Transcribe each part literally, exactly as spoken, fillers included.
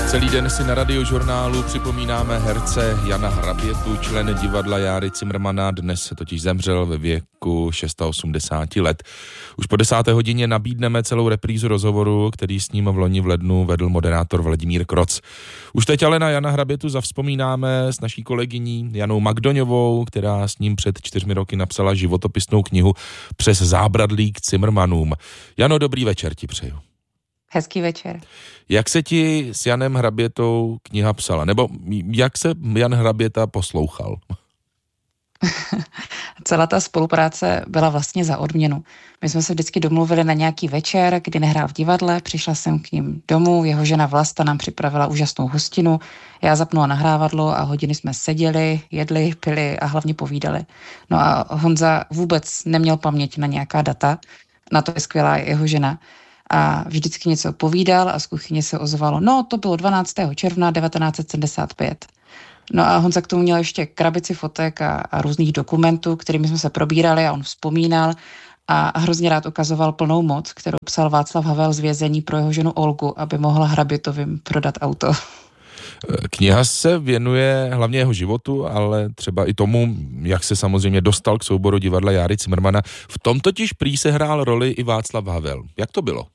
Celý den si na Radiožurnálu připomínáme herce Jana Hrabětu, člen divadla Járy Cimrmana, dnes totiž zemřel ve věku osmdesáti šesti let. Už po desáté hodině nabídneme celou reprízu rozhovoru, který s ním v loni v lednu vedl moderátor Vladimír Kroc. Už teď ale na Jana Hrabětu zavzpomínáme s naší kolegyní Janou Magdoňovou, která s ním před čtyřmi roky napsala životopisnou knihu Přes zábradlí k Cimrmanům. Jano, dobrý večer ti přeju. Hezký večer. Jak se ti s Janem Hrabětou kniha psala? Nebo jak se Jan Hraběta poslouchal? Celá ta spolupráce byla vlastně za odměnu. My jsme se vždycky domluvili na nějaký večer, kdy nehrál v divadle, přišla jsem k ním domů, jeho žena Vlasta nám připravila úžasnou hostinu, já zapnula nahrávadlo a hodiny jsme seděli, jedli, pili a hlavně povídali. No a Honza vůbec neměl paměť na nějaká data, na to je skvělá jeho žena. A vždycky něco povídal a z kuchyně se ozvalo, no to bylo dvanáctého června devatenáct set sedmdesát pět. No a Honza k tomu měl ještě krabici fotek a, a různých dokumentů, kterými jsme se probírali a on vzpomínal a hrozně rád ukazoval plnou moc, kterou psal Václav Havel z vězení pro jeho ženu Olgu, aby mohla Hrabětovým prodat auto. Kniha se věnuje hlavně jeho životu, ale třeba i tomu, jak se samozřejmě dostal k souboru divadla Járy Cimrmana. V tom totiž prý se hrál roli i Václav Havel. Jak to bylo?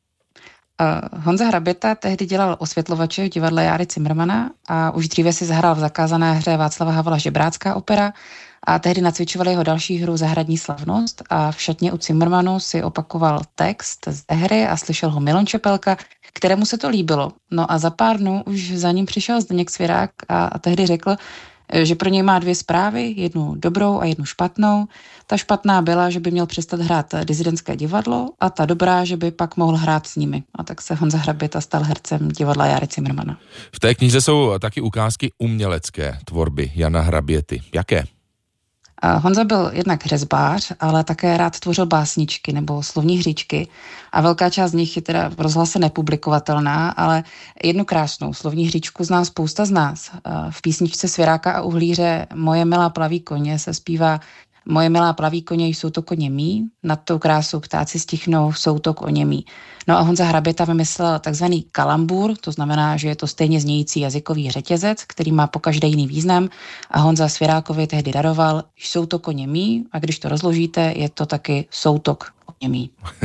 Uh, Honza Hraběta tehdy dělal osvětlovače v divadle Járy Cimrmana a už dříve si zahrál v zakázané hře Václava Havla Žebrácká opera a tehdy nacvičovali jeho další hru Zahradní slavnost a v šatně u Cimrmanu si opakoval text z hry a slyšel ho Milon Čepelka, kterému se to líbilo. No a za pár dnů už za ním přišel Zdeněk Svěrák a, a tehdy řekl, že pro něj má dvě zprávy, jednu dobrou a jednu špatnou. Ta špatná byla, že by měl přestat hrát disidentské divadlo a ta dobrá, že by pak mohl hrát s nimi. A tak se Honza Hraběta stal hercem divadla Járy Cimrmana. V té knize jsou taky ukázky umělecké tvorby Jana Hraběty. Jaké? Honza byl jednak řezbář, ale také rád tvořil básničky nebo slovní hříčky a velká část z nich je teda v rozhlase nepublikovatelná, ale jednu krásnou slovní hříčku zná spousta z nás. V písničce Svěráka a Uhlíře Moje milá plaví koně se zpívá Moje milá plaví koně, jsou to koně mý, nad tou krásou ptáci stichnou, jsou to koně mý. No a Honza Hraběta vymyslel takzvaný kalambur, to znamená, že je to stejně znějící jazykový řetězec, který má pokaždé jiný význam a Honza Svěrákovi tehdy daroval, jsou to koně mý a když to rozložíte, je to taky soutok koně mý.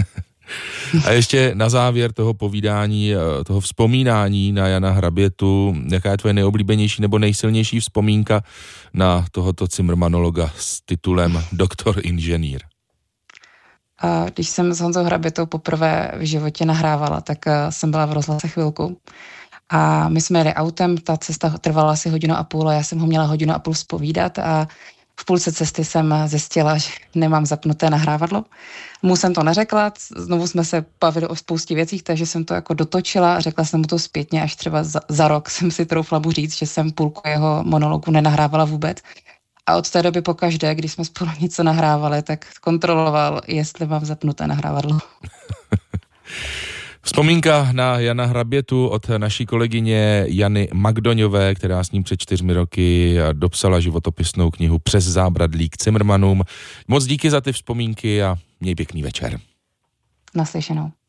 A ještě na závěr toho povídání, toho vzpomínání na Jana Hrabětu, jaká je tvoje nejoblíbenější nebo nejsilnější vzpomínka na tohoto cimrmanologa s titulem doktor inženýr? A když jsem s Honzou Hrabětou poprvé v životě nahrávala, tak jsem byla v rozhlase chvilku. A my jsme jeli autem, ta cesta trvala asi hodinu a půl a já jsem ho měla hodinu a půl zpovídat a v půlce cesty jsem zjistila, že nemám zapnuté nahrávadlo. Mu jsem to neřekla, znovu jsme se bavili o spoustě věcích, takže jsem to jako dotočila a řekla jsem mu to zpětně, až třeba za, za rok jsem si troufla mu říct, že jsem půlku jeho monologu nenahrávala vůbec. A od té doby pokaždé, když jsme spolu něco nahrávali, tak kontroloval, jestli mám zapnuté nahrávadlo. Vzpomínka na Jana Hrabětu od naší kolegyně Jany Magdoňové, která s ním před čtyřmi roky dopsala životopisnou knihu Přes zábradlí k Cimrmanům. Moc díky za ty vzpomínky a měj pěkný večer. Naslyšenou.